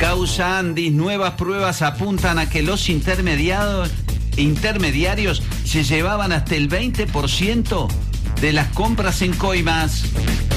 Causa Andis, nuevas pruebas apuntan a que los intermediarios se llevaban hasta el 20% de las compras en coimas.